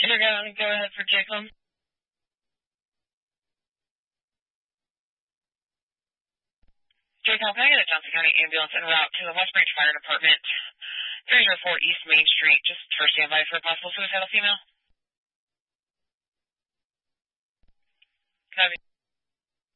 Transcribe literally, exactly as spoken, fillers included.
You're going to go ahead for Jacob. Jacob, can I get a Johnson County ambulance en route to the West Branch Fire Department, three oh four East Main Street, just for standby for a possible suicidal female? Can I be